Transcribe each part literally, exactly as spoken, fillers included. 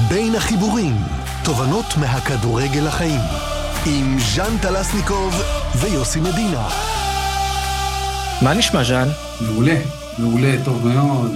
בין החיבורים, תובנות מהכדורגל לחיים, עם ז'אן טלסניקוב ויוסי מדינה. מה נשמע, ז'אן? מעולה, מעולה, טוב מאוד.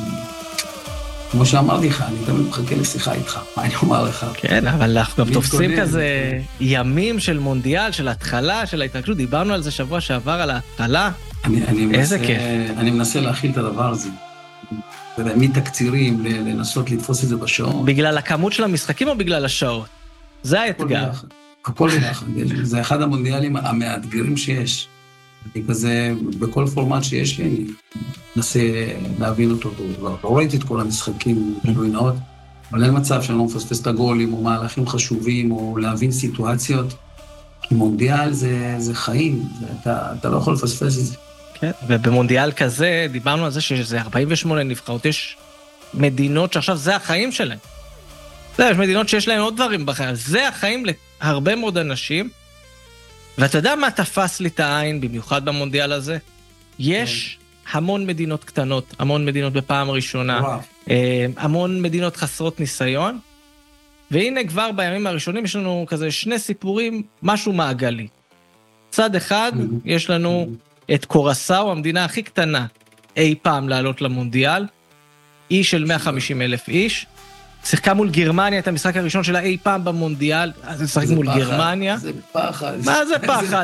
כמו שאמרתי לך, אני תמיד מחכה לשיחה איתך, מה אני אומר לך? כן, אבל אנחנו גם תופסים כזה ימים של מונדיאל, של התחלה, של ההתרגשות, דיברנו על זה שבוע שעבר, על ההתחלה. איזה כיף. אני מנסה להכיל את הדבר הזה. אתה יודע, מתקצירים, לנסות לתפוס את זה בשעות. בגלל הכמות של המשחקים או בגלל השעות? זה האתגר. הכל ביחד. זה אחד המונדיאלים המאתגרים שיש. אני כזה, בכל פורמט שיש לי, אני מנסה להבין אותו. לא ראיתי את כל המשחקים, גילוי נאות, אבל אין מצב שאני לא מפספס את הגולים, או מהלכים חשובים, או להבין סיטואציות. כי מונדיאל זה, זה חיים, זה, אתה, אתה לא יכול לפספס את זה. כן, ובמונדיאל כזה, דיברנו על זה שזה ארבעים ושמונה נבחרות, יש מדינות שעכשיו זה החיים שלהם. זה, יש מדינות שיש להם עוד דברים בחיים, זה החיים להרבה מאוד אנשים, ואתה יודע מה תפס לי את העין, במיוחד במונדיאל הזה? יש המון מדינות קטנות, המון מדינות בפעם ראשונה, המון מדינות חסרות ניסיון, והנה כבר בימים הראשונים יש לנו כזה שני סיפורים, משהו מעגלי. צד אחד, יש לנו את קורסאו, המדינה הכי קטנה אי פעם לעלות למונדיאל, אי של מאה וחמישים אלף איש, שיחקה מול גרמניה את המשחק הראשון שלה אי פעם במונדיאל, אז נשחק מול גרמניה. זה פחד. מה זה פחד?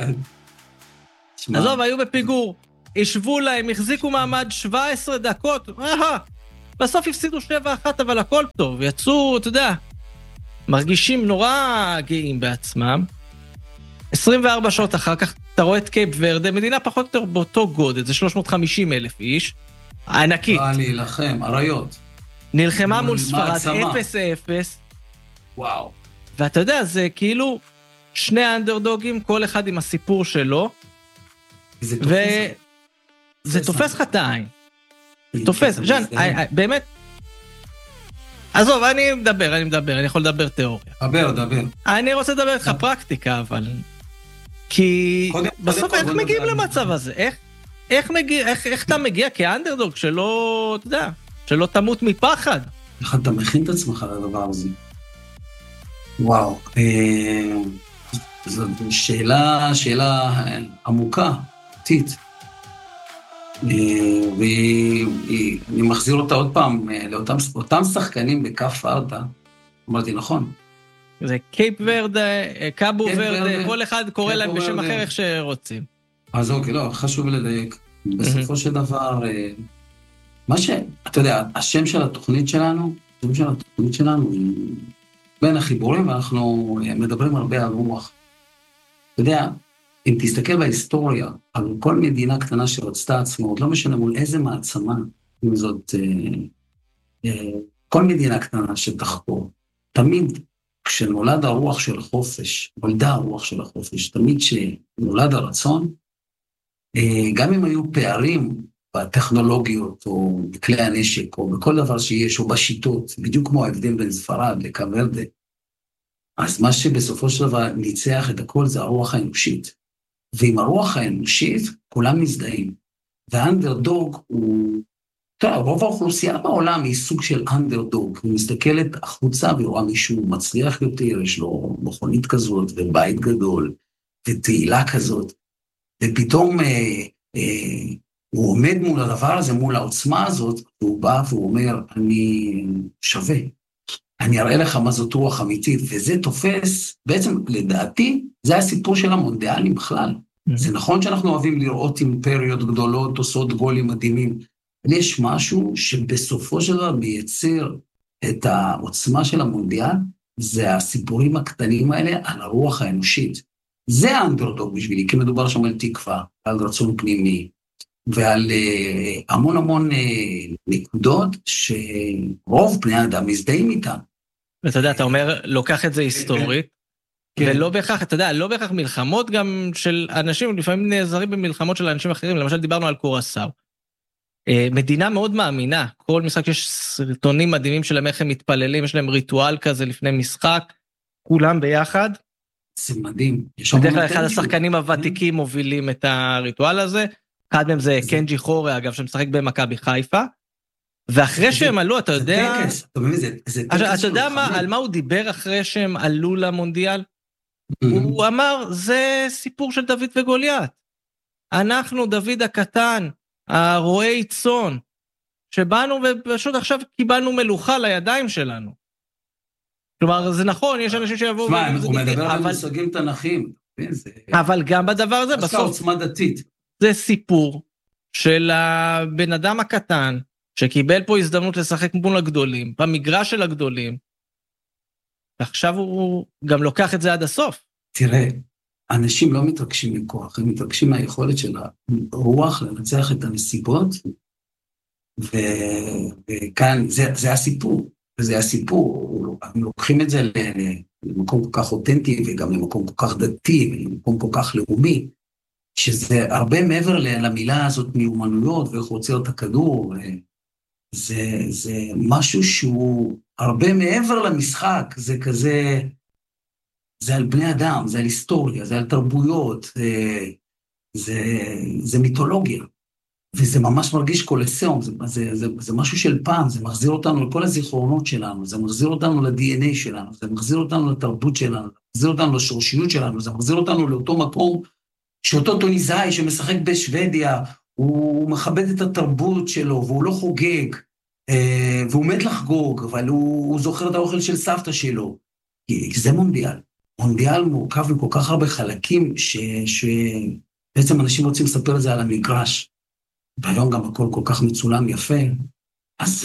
עזוב, היו בפיגור, ישבו להם, החזיקו מעמד שבע עשרה דקות, בסוף הפסידו שבע אחת, אבל הכל טוב, יצאו, אתה יודע, מרגישים נורא גאים בעצמם. עשרים וארבע שעות אחר כך, אתה רואה את קייפ ורדה, מדינה פחות או יותר באותו גודל, זה שלוש מאות וחמישים אלף איש, הענקית. בא להילחם, עריות. נלחמה מול ספרד, אפס אפס. וואו. ואתה יודע, זה כאילו שני אנדרדוגים, כל אחד עם הסיפור שלו, וזה תופס לך את העין. זה תופס, ז'אן, באמת, עזוב, אני מדבר, אני מדבר, אני יכול לדבר תיאוריה. דבר, דבר. אני רוצה לדבר איתך פרקטיקה, אבל... כי בסוף איך מגיעים למצב הזה? איך, איך מגיע, איך, איך אתה מגיע כאנדרדוג שלא, אתה יודע, שלא תמות מפחד? איך אתה מכין את עצמך לדבר הזה? וואו, זו שאלה, שאלה עמוקה, עתית. ואני מחזיר אותה עוד פעם, לאותם שחקנים בכף ורדה, אמרתי נכון. זה קייפ ורדה, קאבו ורדה, כל אחד קורא להם בשם אחר איך שרוצים. אז אוקיי, לא, חשוב לדייק. בסופו של דבר, מה ש... אתה יודע, השם של התוכנית שלנו, השם של התוכנית שלנו היא בין החיבורים, ואנחנו מדברים הרבה על רוח. אתה יודע, אם תסתכל בהיסטוריה, על כל מדינה קטנה שרצתה עצמאות, לא משנה מול איזה מעצמה, אם זאת כל מדינה קטנה שתחקור, תמיד כשנולד הרוח של החופש, נולדה הרוח של החופש, תמיד כשנולד הרצון, גם אם היו פערים בטכנולוגיות, או בכלי הנשק, או בכל דבר שיש, או בשיטות, בדיוק כמו ההבדל בין ספרד לקו ורדה, אז מה שבסופו של דבר ניצח את הכל זה הרוח האנושית. ועם הרוח האנושית, כולם מזדהים. והאנדרדוג הוא... טוב, רוב האוכלוסייה בעולם היא סוג של אנדרדוג. היא מסתכלת החוצה ורואה מישהו מצליח יותר, יש לו מכונית כזאת, ובית גדול, ותהילה כזאת. ופתאום אה, אה, הוא עומד מול הדבר הזה, מול העוצמה הזאת, והוא בא והוא אומר, אני שווה. אני אראה לך מה זאת רוח אמיתית, וזה תופס, בעצם לדעתי, זה הסיפור של המונדיאלים בכלל. זה נכון שאנחנו אוהבים לראות אימפריות גדולות, עושות גולים מדהימים, אבל יש משהו שבסופו של דבר מייצר את העוצמה של המונדיאל, זה הסיפורים הקטנים האלה על הרוח האנושית. זה האנדרדוג בשבילי, כי מדובר שם על תקווה, על רצון פנימי, ועל uh, המון המון uh, נקודות שרוב בני האדם מזדהים איתם. ואתה יודע, אתה אומר, לוקח את זה היסטורית, כן. ולא בהכרח, אתה יודע, לא בהכרח מלחמות גם של אנשים, לפעמים נעזרים במלחמות של אנשים אחרים, למשל דיברנו על קורסאו. מדינה מאוד מאמינה, כל משחק יש סרטונים מדהימים שלהם, איך הם מתפללים, יש להם ריטואל כזה לפני משחק, כולם ביחד. זה מדהים. בדרך כלל אחד השחקנים הוותיקים מובילים את הריטואל הזה, אחד מהם זה קנג'י חורה, אגב, שמשחק במכבי חיפה, ואחרי שהם עלו, אתה יודע... זה טקס, אתה מבין, זה טקס. אתה יודע על מה הוא דיבר אחרי שהם עלו למונדיאל? הוא אמר, זה סיפור של דוד וגוליית. אנחנו, דוד הקטן, הרועי צאן, שבאנו ופשוט עכשיו קיבלנו מלוכה לידיים שלנו. כלומר, זה נכון, יש אנשים שיבואו... תשמע, הוא מדבר על מושגים תנ"כיים. אבל גם בדבר הזה, בסוף... עוצמה דתית. זה סיפור של הבן אדם הקטן, שקיבל פה הזדמנות לשחק מול הגדולים, במגרש של הגדולים, ועכשיו הוא גם לוקח את זה עד הסוף. תראה, אנשים לא מתרגשים מכוח, הם מתרגשים מהיכולת של הרוח לנצח את הנסיבות, וכאן זה, זה הסיפור, וזה הסיפור, הם לוקחים את זה למקום כל כך אותנטי, וגם למקום כל כך דתי, ולמקום כל כך לאומי, שזה הרבה מעבר למילה הזאת מיומנויות, ואיך רוצה את הכדור, זה, זה משהו שהוא הרבה מעבר למשחק, זה כזה, זה על בני אדם, זה על היסטוריה, זה על תרבויות, זה, זה, זה מיתולוגיה, וזה ממש מרגיש קולסיאום, זה, זה, זה, זה משהו של פעם, זה מחזיר אותנו לכל הזיכרונות שלנו, זה מחזיר אותנו ל-די אן איי שלנו, זה מחזיר אותנו לתרבות שלנו, זה מחזיר אותנו לשורשיות שלנו, זה מחזיר אותנו לאותו מקום, שאותו טוניזאי שמשחק בשוודיה, הוא מכבד את התרבות שלו, והוא לא חוגג, והוא מת לחגוג, אבל הוא, הוא זוכר את האוכל של סבתא שלו. כי זה מונדיאל. מונדיאל מורכב מכל כך הרבה חלקים, ש, שבעצם אנשים רוצים לספר את זה על המגרש, והיום גם הכל כל כך מצולם יפה, אז,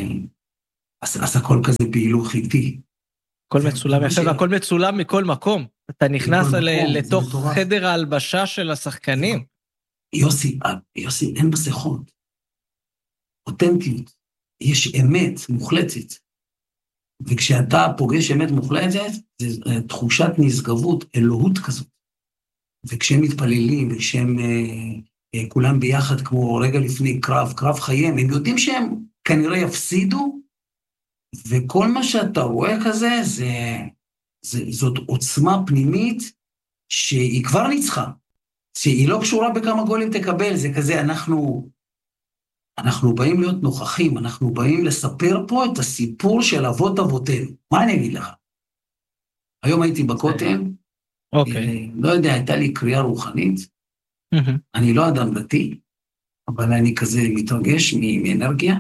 אז, אז הכל כזה פעילוך איטי. הכל מצולם יפה, והכל מצולם מכל מקום. אתה נכנס לתוך חדר ההלבשה של השחקנים. יוסי, יוסי, אין מסכות. אותנטיות. יש אמת מוחלטת. וכשאתה פוגש אמת מוחלטת, זה תחושת נשגבות, אלוהות כזאת. וכשהם מתפללים, וכשהם כולם ביחד, כמו רגע לפני קרב, קרב חיים, הם יודעים שהם כנראה יפסידו, וכל מה שאתה רואה כזה, זה, זה, זאת עוצמה פנימית שהיא כבר ניצחה, שהיא לא קשורה בכמה גולים תקבל, זה כזה, אנחנו, אנחנו באים להיות נוכחים, אנחנו באים לספר פה את הסיפור של אבות אבותינו. מה אני אגיד לך? היום הייתי בכותל, אוקיי. לא יודע, הייתה לי קריאה רוחנית, אני לא אדם דתי, אבל אני כזה מתרגש מאנרגיה,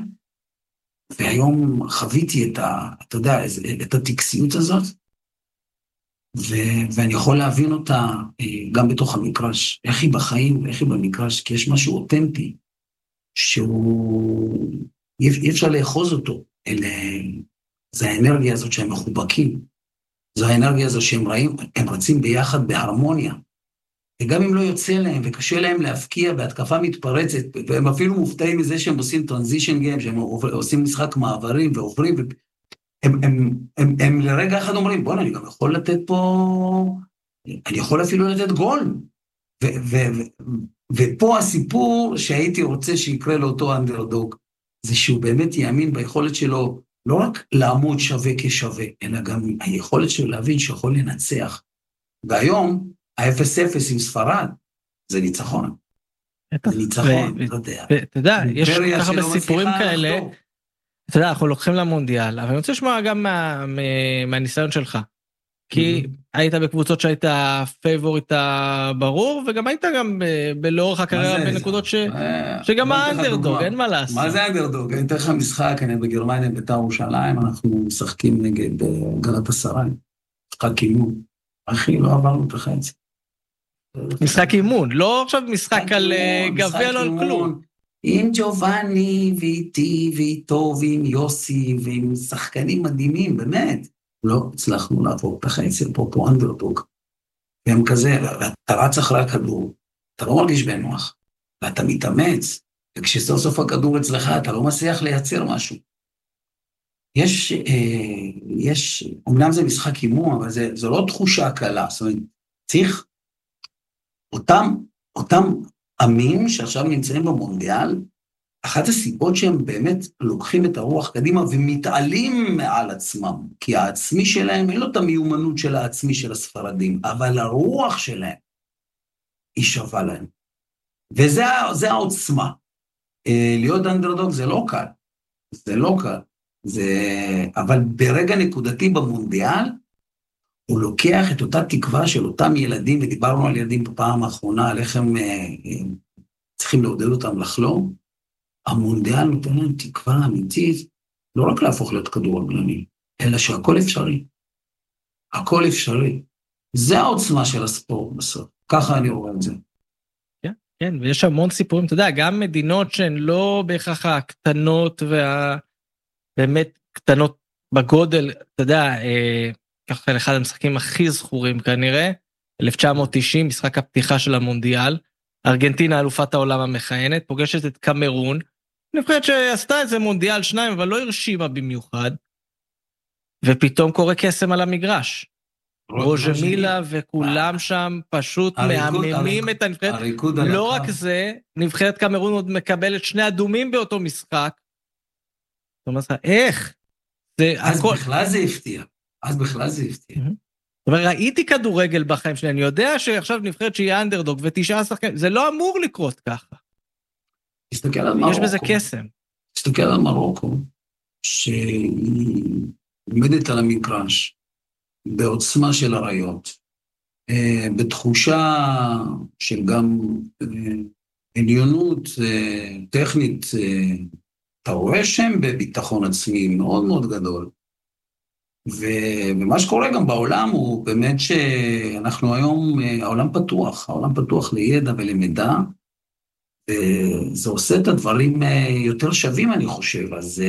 והיום חוויתי את ה, אתה יודע, את הטקסיות הזאת, ו- ואני יכול להבין אותה גם בתוך המקרש, איך היא בחיים ואיך היא במקרש, כי יש משהו אותנטי, שהוא, אי אפשר לאחוז אותו, אלה, זה האנרגיה הזאת שהם מחובקים, זו האנרגיה הזאת שהם ראים, הם רצים ביחד בהרמוניה, וגם אם לא יוצא להם וקשה להם להפקיע בהתקפה מתפרצת, והם אפילו מופתעים מזה שהם עושים טרנזישן גיים, שהם עושים משחק מעברים ועוברים, הם, הם, הם, הם לרגע אחד אומרים, בוא, אני גם יכול לתת פה, אני יכול אפילו לתת גול. ו, ו, ו, ופה הסיפור שהייתי רוצה שיקרה לאותו אנדרדוג, זה שהוא באמת יאמין ביכולת שלו, לא רק לעמוד שווה כשווה, אלא גם היכולת שלו להבין שיכול לנצח. והיום, ה-אפס אפס עם ספרד, זה ניצחון. זה ניצחון, אתה יודע. אתה יודע, יש ככה בסיפורים כאלה, אתה יודע, אנחנו לוקחים למונדיאל, אבל אני רוצה לשמוע גם מהניסיון שלך. כי היית בקבוצות שהיית פייבוריט ברור, וגם היית גם בלאורך הקריירה בנקודות שגם האנדרדוג, אין מה לעשות. מה זה האנדרדוג? אני אתן לך משחק, אני בגרמניה, בית"ר ירושלים, אנחנו משחקים נגד גלאטסראי. משחק אימון. אחי, לא עברנו את החצי. משחק אימון, לא עכשיו משחק על גביע, לא על כלום. עם ג'ובאני ואיתי ואיתו ועם יוסי ועם שחקנים מדהימים, באמת. לא הצלחנו לעבור את החצי, פה פה אנדרדוג. והם כזה, אתה רץ אחרי הכדור, אתה לא מרגיש בנוח, ואתה מתאמץ, וכשסוף סוף הכדור אצלך, אתה לא מצליח לייצר משהו. יש, אה, יש, אומנם זה משחק אימון, אבל זה, זו לא תחושה קלה, זאת אומרת, צריך, אותם, אותם עמים שעכשיו נמצאים במונדיאל, אחת הסיבות שהם באמת לוקחים את הרוח קדימה ומתעלים מעל עצמם, כי העצמי שלהם, אין לו את המיומנות של העצמי של הספרדים, אבל הרוח שלהם היא שווה להם. וזה זה העוצמה. להיות אנדרדוג זה לא קל. זה לא קל. זה... אבל ברגע נקודתי במונדיאל, הוא לוקח את אותה תקווה של אותם ילדים, ודיברנו על ילדים בפעם האחרונה, על איך הם צריכים לעודד אותם לחלום, המונדיאל נותן להם תקווה אמיתית, לא רק להפוך להיות כדורגלנים, אלא שהכל אפשרי. הכל אפשרי. זה העוצמה של הספורט בסוף. ככה אני רואה את זה. כן, כן, ויש המון סיפורים, אתה יודע, גם מדינות שהן לא בהכרח הקטנות והבאמת קטנות בגודל, אתה יודע, אה, ככה אחד המשחקים הכי זכורים כנראה, אלף תשע מאות תשעים, משחק הפתיחה של המונדיאל, ארגנטינה אלופת העולם המכהנת, פוגשת את קמרון, נבחרת שעשתה איזה מונדיאל שניים, אבל לא הרשימה במיוחד, ופתאום קורה קסם על המגרש. רוז'מילה וכולם שם פשוט מהממים את הנבחרת. לא רק זה, נבחרת קמרון עוד מקבלת שני אדומים באותו משחק. זאת אומרת, איך? אז בכלל זה הפתיע. אז בכלל זה הפתיע. זאת אומרת, ראיתי כדורגל בחיים שלי, אני יודע שעכשיו נבחרת שהיא אנדרדוג ותשעה שחקנים, זה לא אמור לקרות ככה. תסתכל על מרוקו. יש בזה קסם. תסתכל על מרוקו, שהיא עומדת על המגרש, בעוצמה של הריות, בתחושה של גם עליונות טכנית, אתה רואה שם בביטחון עצמי מאוד מאוד גדול. ומה שקורה גם בעולם הוא באמת שאנחנו היום, העולם פתוח, העולם פתוח לידע ולמידע, וזה עושה את הדברים יותר שווים, אני חושב. אז,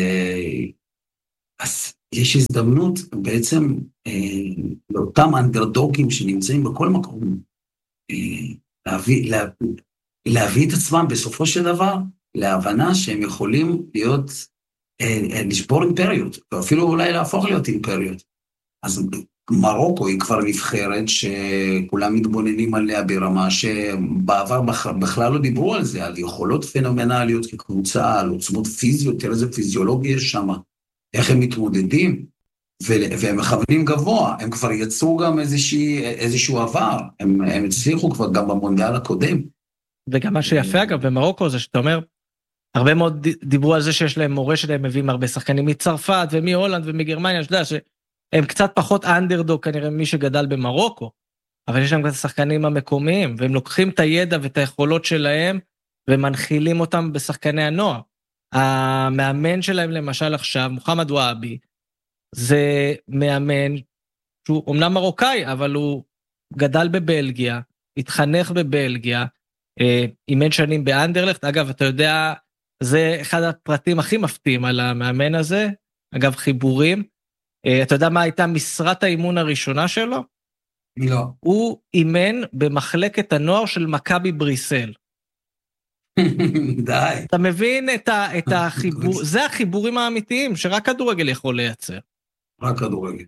אז יש הזדמנות בעצם לאותם אנדרדוגים שנמצאים בכל מקום, להביא, להביא, להביא את עצמם בסופו של דבר להבנה שהם יכולים להיות, לשבור אימפריות, ואפילו אולי להפוך להיות אימפריות. אז מרוקו היא כבר נבחרת שכולם מתבוננים עליה ברמה שבעבר בכלל לא דיברו על זה, על יכולות פנומנליות כקבוצה, על עוצמות פיזיות, תראה איזה פיזיולוגיה יש שם, איך הם מתמודדים, והם מכוונים גבוה, הם כבר יצאו גם איזשהו עבר, הם, הם הצליחו כבר גם במונדיאל הקודם. וגם מה שיפה אגב במרוקו זה שאתה אומר, הרבה מאוד דיברו על זה שיש להם מורשת, הם מביאים הרבה שחקנים מצרפת ומהולנד ומגרמניה, שאתה יודע שהם קצת פחות אנדרדוג כנראה מי שגדל במרוקו, אבל יש להם קצת שחקנים המקומיים, והם לוקחים את הידע ואת היכולות שלהם, ומנחילים אותם בשחקני הנוער. המאמן שלהם למשל עכשיו, מוחמד וואבי, זה מאמן שהוא אומנם מרוקאי, אבל הוא גדל בבלגיה, התחנך בבלגיה, אימן שנים באנדרלכט, אגב אתה יודע, זה אחד הפרטים הכי מפתיעים על המאמן הזה, אגב חיבורים, אתה יודע מה הייתה משרת האימון הראשונה שלו? לא. הוא אימן במחלקת הנוער של מכבי בריסל. די. אתה מבין את, ה, את החיבור, זה החיבורים האמיתיים שרק כדורגל יכול לייצר. רק כדורגל.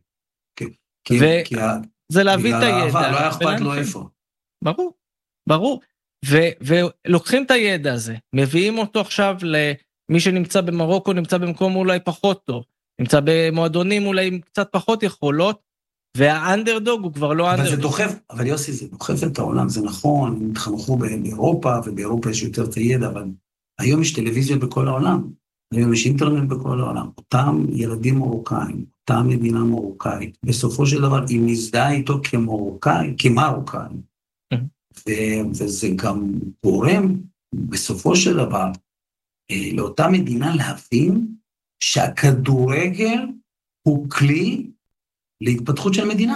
וזה להביא את הידע. לא היה אכפת לו איפה. ברור, ברור. ולוקחים את הידע הזה, מביאים אותו עכשיו למי שנמצא במרוקו, נמצא במקום אולי פחות טוב, נמצא במועדונים אולי עם קצת פחות יכולות, והאנדרדוג הוא כבר לא אנדרדוג. אבל זה דוחף, אבל יוסי, זה דוחף את העולם, זה נכון, הם התחנכו באירופה, ובאירופה יש יותר את הידע, אבל היום יש טלוויזיה בכל העולם, היום יש אינטרנט בכל העולם, אותם ילדים מרוקאים, אותה מדינה מרוקאית, בסופו של דבר היא מזדהה איתו כמרוקאי, כמרוקאי, וזה גם גורם בסופו של דבר לאותה מדינה להבין שהכדורגל הוא כלי להתפתחות של מדינה.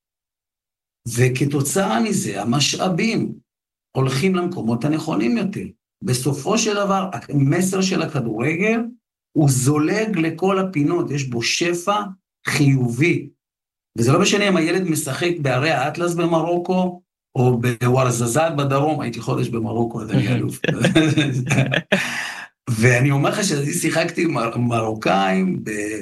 וכתוצאה מזה המשאבים הולכים למקומות הנכונים יותר. בסופו של דבר המסר של הכדורגל הוא זולג לכל הפינות, יש בו שפע חיובי. וזה לא משנה אם הילד משחק בערי האטלס במרוקו, או בוורזזת בדרום, הייתי חודש במרוקו, אז אני אלוף. ואני אומר לך שאני שיחקתי עם מרוקאים,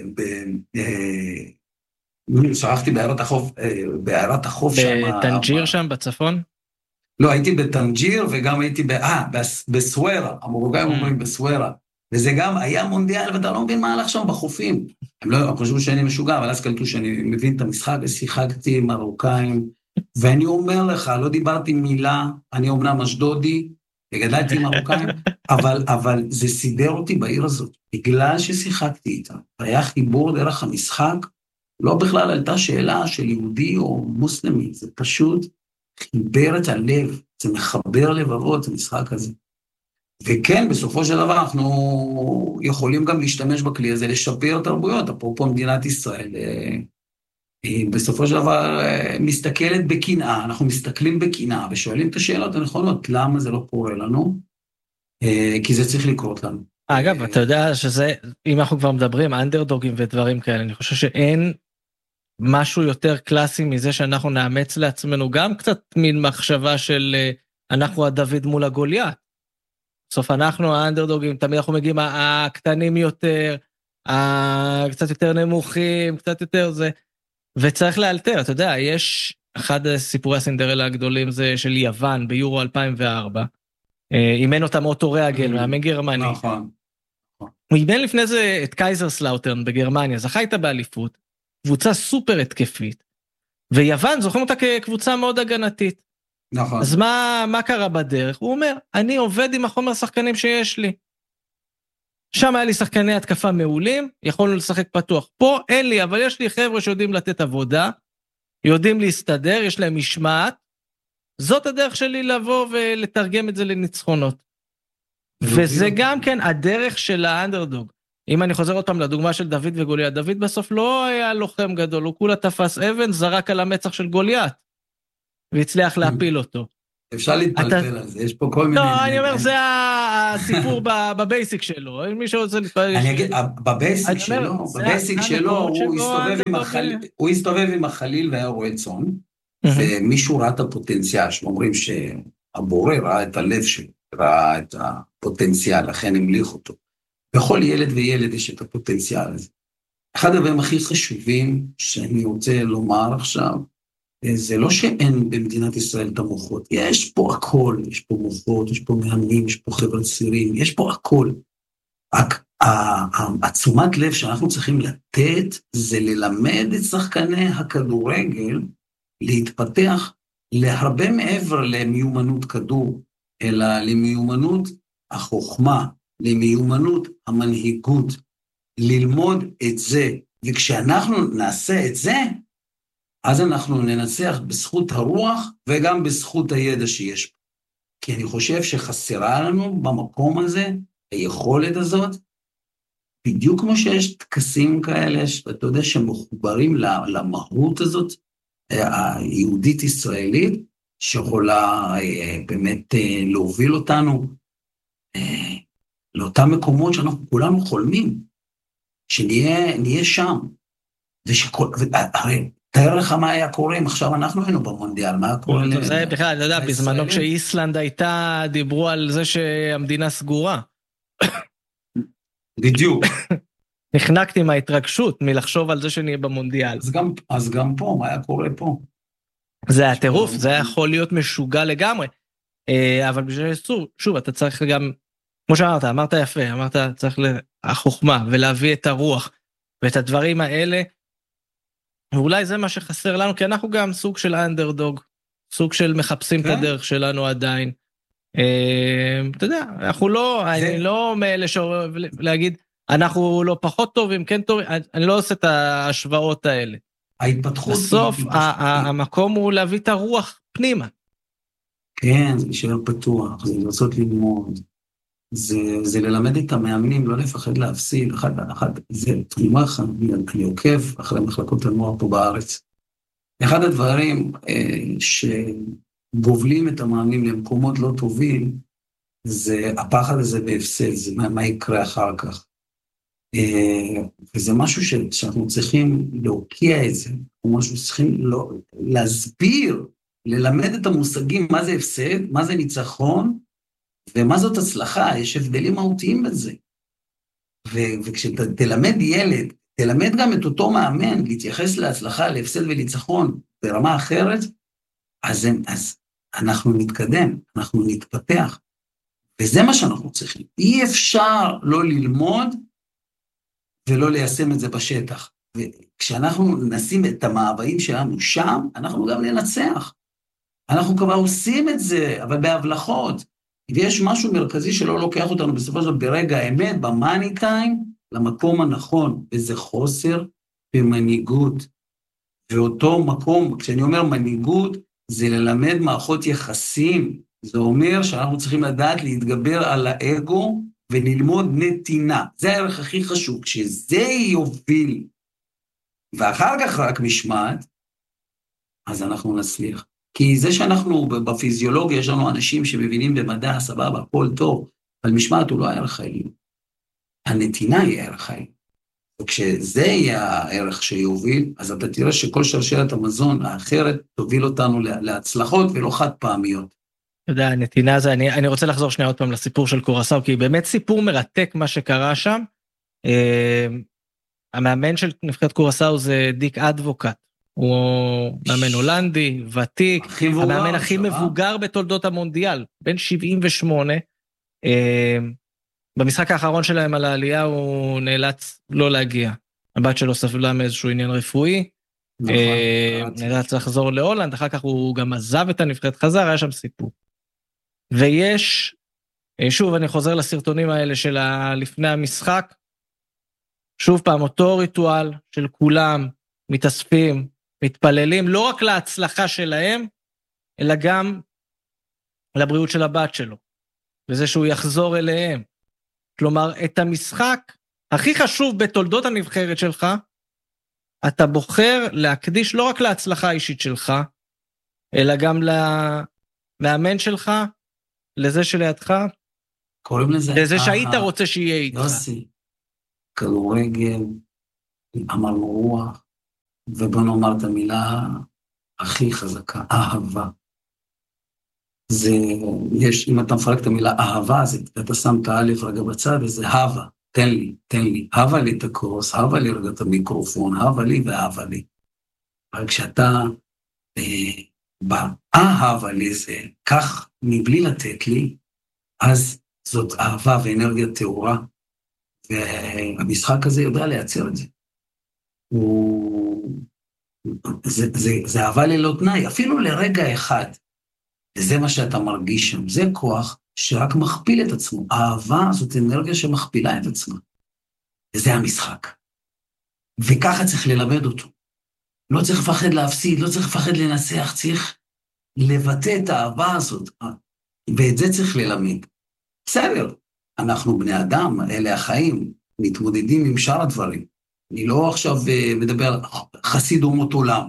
שרחתי בעיירת החוף, בעיירת החוף שם. בטנג'יר שם, בצפון? לא, הייתי בטנג'יר, וגם הייתי, אה, בסווארה, המרוקאים אומרים בסווארה, וזה גם היה מונדיאל, ואתה לא מבין מה הלך שם בחופים. הם לא חושבו שאני משוגע, אבל אז קלטו שאני מבין את המשחק, ושיחקתי עם מרוקאים, ואני אומר לך, לא דיברתי מילה, אני אומנם אשדודי, וגדלתי עם מרוקאים, אבל, אבל זה סידר אותי בעיר הזאת, בגלל ששיחקתי איתה, והיה חיבור דרך המשחק, לא בכלל עלתה שאלה של יהודי או מוסלמי, זה פשוט חיבר את הלב, זה מחבר לבבות, המשחק הזה. וכן, בסופו של דבר אנחנו יכולים גם להשתמש בכלי הזה, לשפר תרבויות, אפרופו מדינת ישראל, בסופו של דבר מסתכלת בקנאה, אנחנו מסתכלים בקנאה ושואלים את השאלות הנכונות, למה זה לא קורה לנו? כי זה צריך לקרות לנו. אגב, אתה יודע שזה, אם אנחנו כבר מדברים, אנדרדוגים ודברים כאלה, אני חושב שאין משהו יותר קלאסי מזה שאנחנו נאמץ לעצמנו, גם קצת מין מחשבה של אנחנו הדוד מול הגוליית. בסוף אנחנו האנדרדוגים, תמיד אנחנו מגיעים הקטנים יותר, קצת יותר נמוכים, קצת יותר זה, וצריך לאלתר, אתה יודע, יש אחד הסיפורי הסינדרלה הגדולים זה של יוון ביורו אלפיים וארבע, אימן אותם אוטו רגל, מאמן גרמני. נכון. הוא אימן לפני זה את קייזרסלאוטרן בגרמניה, זכה איתה באליפות, קבוצה סופר התקפית, ויוון זוכרים אותה כקבוצה מאוד הגנתית. נכון. אז מה, מה קרה בדרך? הוא אומר, אני עובד עם החומר שחקנים שיש לי. שם היה לי שחקני התקפה מעולים, יכולנו לשחק פתוח. פה אין לי, אבל יש לי חבר'ה שיודעים לתת עבודה, יודעים להסתדר, יש להם משמעת, זאת הדרך שלי לבוא ולתרגם את זה לניצחונות. וזה גם כן הדרך של האנדרדוג. אם אני חוזר עוד פעם לדוגמה של דוד וגוליית, דוד בסוף לא היה לוחם גדול, הוא כולה תפס אבן, זרק על המצח של גוליית, והצליח להפיל אותו. אפשר להתפלפל על זה, יש פה כל מיני... לא, אני אומר, זה הסיפור בבייסיק שלו, מי שרוצה להתפלפל... אני אגיד, בבייסיק שלו, בבייסיק שלו, הוא הסתובב עם החליל והיה רואה צאן, ומישהו ראה את הפוטנציאל, שאומרים שהבורא ראה את הלב שלו, ראה את הפוטנציאל, לכן המליך אותו. בכל ילד וילד יש את הפוטנציאל הזה. אחד הדברים הכי חשובים שאני רוצה לומר עכשיו, זה לא שאין במדינת ישראל את המוחות, יש פה הכל, יש פה מוחות, יש פה מאמנים, יש פה חבר'ה צעירים, יש פה הכל. רק התשומת לב שאנחנו צריכים לתת, זה ללמד את שחקני הכדורגל, להתפתח להרבה מעבר למיומנות כדור, אלא למיומנות החוכמה, למיומנות המנהיגות, ללמוד את זה, וכשאנחנו נעשה את זה, אז אנחנו ננצח בזכות הרוח וגם בזכות הידע שיש פה. כי אני חושב שחסרה לנו במקום הזה, היכולת הזאת, בדיוק כמו שיש תקסים כאלה, ואתה יודע שמחוברים למהות הזאת, היהודית-ישראלית, שיכולה באמת להוביל אותנו לאותם מקומות שאנחנו כולנו חולמים, שנהיה שם, ושכל, הרי, תאר לך מה היה קורה אם עכשיו אנחנו היינו במונדיאל, מה היה קורה? זה בכלל, אתה יודע, בזמנו כשאיסלנד הייתה, דיברו על זה שהמדינה סגורה. בדיוק. נחנקתי מההתרגשות, מלחשוב על זה שנהיה במונדיאל. אז גם, אז גם פה, מה היה קורה פה? זה הטירוף, זה יכול להיות משוגע לגמרי. אבל בשביל שוב, שוב, אתה צריך גם, כמו שאמרת, אמרת יפה, אמרת, צריך החוכמה, ולהביא את הרוח, ואת הדברים האלה, ואולי זה מה שחסר לנו, כי אנחנו גם סוג של אנדרדוג, סוג של מחפשים את הדרך שלנו עדיין. אתה יודע, אנחנו לא, אני לא מאלה להגיד, אנחנו לא פחות טובים, כן טובים, אני לא עושה את ההשוואות האלה. ההתפתחות... בסוף, המקום הוא להביא את הרוח פנימה. כן, זה להישאר פתוח, זה לרצות ללמוד, זה ללמד את המאמנים, לא לפחד להפסיד, זה תרומה, אני עוקב אחרי מחלקות הנוער פה בארץ. אחד הדברים שגובלים את המאמנים למקומות לא טובים, זה הפחד הזה בהפסד, זה מה יקרה אחר כך. וזה משהו שאנחנו צריכים להוקיע את זה, או משהו שצריכים להסביר, ללמד את המושגים מה זה הפסד, מה זה ניצחון, ומה זאת הצלחה, יש הבדלים מהותיים בזה. וכשתלמד ילד, תלמד גם את אותו מאמן, להתייחס להצלחה, להפסד וניצחון ברמה אחרת, אז, אז אנחנו נתקדם, אנחנו נתפתח. וזה מה שאנחנו צריכים. אי אפשר לא ללמוד, ולא ליישם את זה בשטח. וכשאנחנו נשים את המאוויים שלנו שם, אנחנו גם ננצח. אנחנו כבר עושים את זה, אבל בהבלחות. ויש משהו מרכזי שלא לוקח אותנו בסופו של דבר ברגע האמת, במאני טיים, למקום הנכון, וזה חוסר במנהיגות. ואותו מקום, כשאני אומר מנהיגות, זה ללמד מערכות יחסים. זה אומר שאנחנו צריכים לדעת להתגבר על האגו, וללמוד נתינה. זה הערך הכי חשוב. כשזה יוביל, ואחר כך רק משמעת, אז אנחנו נצליח. כי זה שאנחנו בפיזיולוגיה, יש לנו אנשים שמבינים במדע, סבבה, הכל טוב, אבל משמעת הוא לא הערך העליון. הנתינה היא הערך העליון. וכשזה יהיה הערך שיוביל, אז אתה תראה שכל שרשרת המזון האחרת תוביל אותנו להצלחות ולא חד פעמיות. אתה יודע, הנתינה זה, אני, אני רוצה לחזור שנייה עוד פעם לסיפור של קורסאו, כי באמת סיפור מרתק מה שקרה שם. אה, המאמן של נבחרת קורסאו זה דיק אדבוקט. הוא מאמן הולנדי, ותיק, המאמן הכי מבוגר בתולדות המונדיאל, בן שבעים ושמונה. במשחק האחרון שלהם על העלייה הוא נאלץ לא להגיע. הבת שלו סבלה מאיזשהו עניין רפואי, נאלץ לחזור להולנד, אחר כך הוא גם עזב את הנבחרת, חזר, היה שם סיפור. ויש, שוב אני חוזר לסרטונים האלה של לפני המשחק, שוב פעם אותו ריטואל של כולם מתאספים, מתפללים, לא רק להצלחה שלהם, אלא גם לבריאות של הבת שלו, וזה שהוא יחזור אליהם. כלומר, את המשחק הכי חשוב בתולדות הנבחרת שלך, אתה בוחר להקדיש לא רק להצלחה האישית שלך, אלא גם למאמן שלך, לזה שלידך, קוראים לזה, לזה שהיית רוצה שיהיה איתך. יוסי, כדורגל, אמרנו רוח, ובוא נאמר את המילה הכי חזקה, אהבה. זה, יש, אם אתה מפרק את המילה אהבה, זה, אתה שם את האלף רגע בצד, וזה הווה, תן לי, תן לי, הווה לי את הקורס, הווה לי רגע את המיקרופון, הווה לי ואהבה לי. אבל כשאתה אה, באהבה לי זה, כך מבלי לתת לי, אז זאת אהבה ואנרגיה תאורה, והמשחק הזה יודע לייצר את זה. הוא... זה, זה, זה אהבה ללא תנאי, אפילו לרגע אחד, וזה מה שאתה מרגיש שם, זה כוח שרק מכפיל את עצמו, האהבה זאת אנרגיה שמכפילה את עצמה, וזה המשחק, וככה צריך ללמד אותו, לא צריך לפחד להפסיד, לא צריך לפחד לנסח, צריך לבטא את האהבה הזאת, ואת זה צריך ללמד. בסדר, אנחנו בני אדם, אלה החיים, מתמודדים עם שאר הדברים, אני לא עכשיו מדבר חסיד אומות עולם,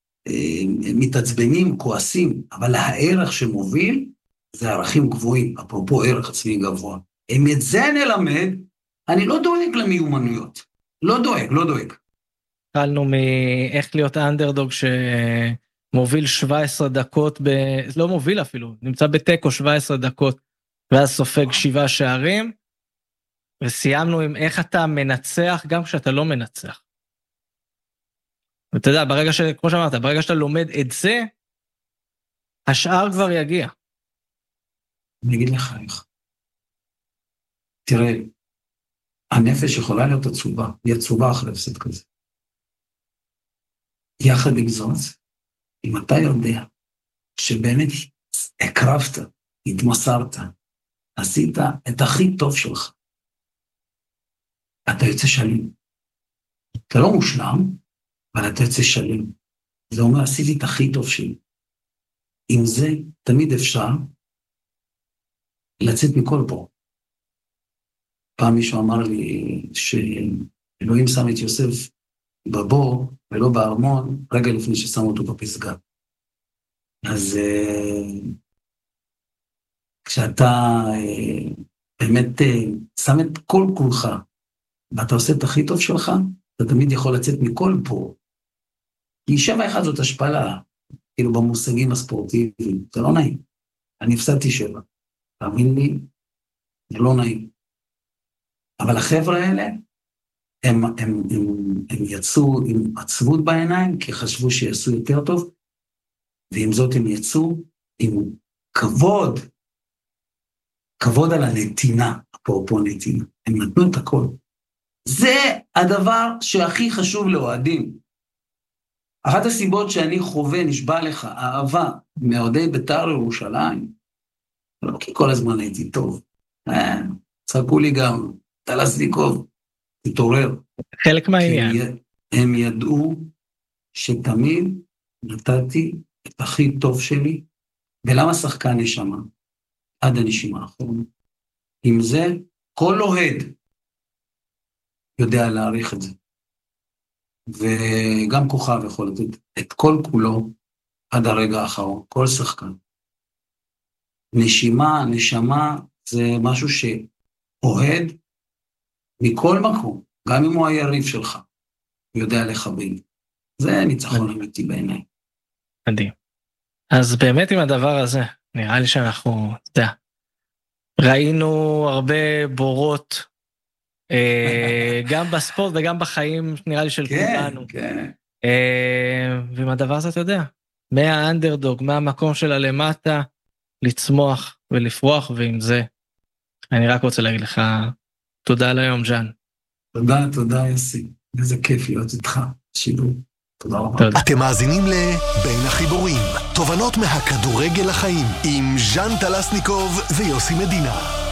מתעצבנים, כועסים, אבל הערך שמוביל זה ערכים גבוהים, אפרופו ערך עצמי גבוה. אם את זה נלמד, אני לא דואג למיומנויות, לא דואג, לא דואג. התחלנו מאיך להיות אנדרדוג שמוביל שבע עשרה דקות, ב... לא מוביל אפילו, נמצא בטקו שבע עשרה דקות, ואז סופג שבעה שערים, וסיימנו עם איך אתה מנצח גם כשאתה לא מנצח. ואתה יודע, ברגע ש... כמו שאמרת, ברגע שאתה לומד את זה, השאר כבר יגיע. אני אגיד לך איך. תראה, הנפש יכולה להיות עצובה, היא עצובה אחרי הפסד כזה. יחד עם זאת, אם אתה יודע שבאמת הקרבת, התמסרת, עשית את הכי טוב שלך, אתה יוצא שלם. אתה לא מושלם, אבל אתה יוצא שלם. זה אומר, עשיתי את הכי טוב שלי. עם זה תמיד אפשר לצאת מכל פה. פעם מישהו אמר לי שאלוהים שם את יוסף בבור ולא בארמון, רגע לפני ששם אותו בפסגה. אז כשאתה באמת שם את כל כולך, ואתה עושה את הכי טוב שלך, אתה תמיד יכול לצאת מכל פה. כי שבע אחד זאת השפלה, כאילו במושגים הספורטיביים, זה לא נעים. אני הפסדתי שבע. תאמין לי, זה לא נעים. אבל החבר'ה האלה, הם, הם, הם, הם יצאו עם עצבות בעיניים, כי חשבו שיעשו יותר טוב, ועם זאת הם יצאו עם כבוד, כבוד על הנתינה, אפרופו נתינה. הם נתנו את הכל. זה הדבר שהכי חשוב לאוהדים. אחת הסיבות שאני חווה, נשבע לך, אהבה, מאוהדי בית"ר ירושלים, לא כי כל הזמן הייתי טוב. צחקו לי גם, טלסניקוב, תתעורר. חלק מהעניין. הם, הם ידעו שתמיד נתתי את הכי טוב שלי, ולמה שחקן נשמה? עד הנשימה האחרונה. עם זה, כל אוהד יודע להעריך את זה. וגם כוכב יכול לתת את כל כולו עד הרגע האחרון, כל שחקן. נשימה, נשמה, זה משהו שאוהד מכל מקום, גם אם הוא היריב שלך, הוא יודע לכבד. זה ניצחון אמיתי בעיניי. מדהים. אז באמת עם הדבר הזה, נראה לי שאנחנו, אתה יודע, ראינו הרבה בורות, גם בספורט וגם בחיים, נראה לי של כולנו. כן, כן. ועם הדבר הזה, אתה יודע, מהאנדרדוג, מהמקום של הלמטה, לצמוח ולפרוח, ועם זה, אני רק רוצה להגיד לך, תודה על היום, ז'אן. תודה, תודה, יוסי. איזה כיף להיות איתך, שידור. תודה רבה. תודה. אתם מאזינים לבין החיבורים, תובנות מהכדורגל לחיים, עם ז'אן טלסניקוב ויוסי מדינה.